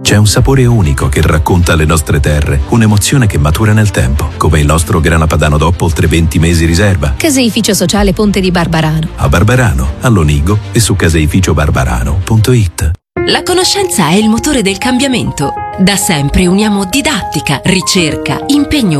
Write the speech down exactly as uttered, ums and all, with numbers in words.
C'è un sapore unico che racconta le nostre terre, un'emozione che matura nel tempo, come il nostro grana padano dopo oltre venti mesi riserva. Caseificio Sociale Ponte di Barbarano. A Barbarano, a Lonigo e su caseificio barbarano punto it. La conoscenza è il motore del cambiamento. Da sempre uniamo didattica, ricerca, impegno